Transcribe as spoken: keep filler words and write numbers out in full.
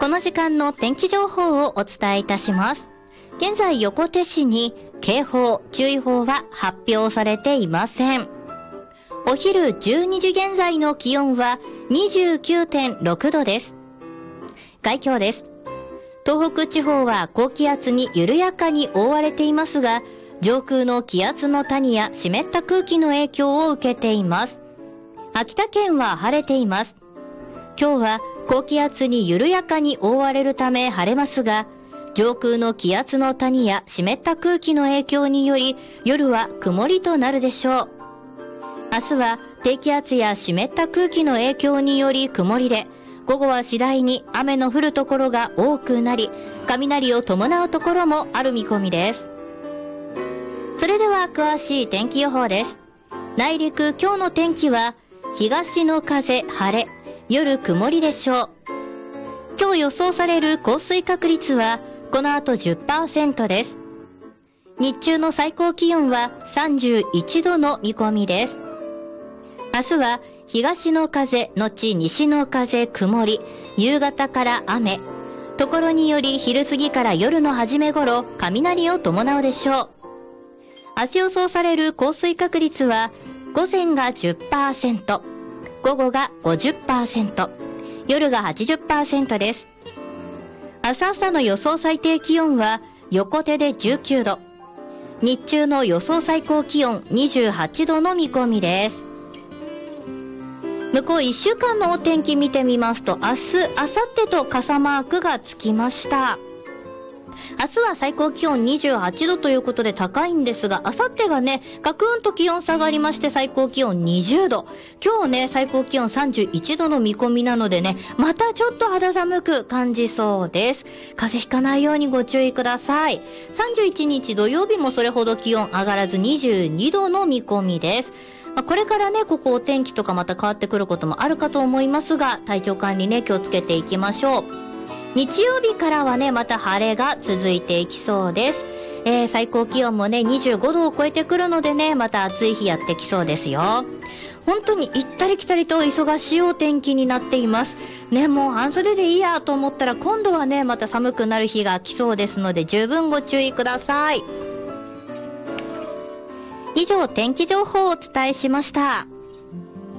この時間の天気情報をお伝えいたします。現在横手市に警報、注意報は発表されていません。お昼じゅうにじ現在の気温は にじゅうきゅうてんろく 度です。概況です。東北地方は高気圧に緩やかに覆われていますが、上空の気圧の谷や湿った空気の影響を受けています。秋田県は晴れています。今日は高気圧に緩やかに覆われるため晴れますが、上空の気圧の谷や湿った空気の影響により夜は曇りとなるでしょう。明日は低気圧や湿った空気の影響により曇りで、午後は次第に雨の降るところが多くなり、雷を伴うところもある見込みです。それでは詳しい天気予報です。内陸今日の天気は東の風晴れ、夜曇りでしょう。今日予想される降水確率はこの後 じゅっパーセント です。日中の最高気温はさんじゅういちどの見込みです。明日は東の風後西の風曇り、夕方から雨、ところにより昼過ぎから夜の初め頃雷を伴うでしょう。明日予想される降水確率は午前が じゅっパーセント、午後が ごじゅっパーセント、夜が はちじゅっパーセント です。明日朝の予想最低気温は横手でじゅうきゅうど、日中の予想最高気温にじゅうはちどの見込みです。向こういっしゅうかんのお天気見てみますと、明日、明後日と傘マークがつきました。明日は最高気温にじゅうはちどということで高いんですが、明後日がね、ガクンと気温下がりまして最高気温にじゅうど。今日ね、最高気温さんじゅういちどの見込みなのでね、またちょっと肌寒く感じそうです。風邪ひかないようにご注意ください。さんじゅういちにち土曜日もそれほど気温上がらずにじゅうにどの見込みです。まあ、これからね、ここお天気とかまた変わってくることもあるかと思いますが、体調管理ね、気をつけていきましょう。日曜日からはね、また晴れが続いていきそうです。えー、最高気温もね、にじゅうごどを超えてくるのでね、また暑い日やってきそうですよ。本当に行ったり来たりと忙しいお天気になっています。ね、もう半袖でいいやと思ったら今度はね、また寒くなる日が来そうですので、十分ご注意ください。以上、天気情報をお伝えしました。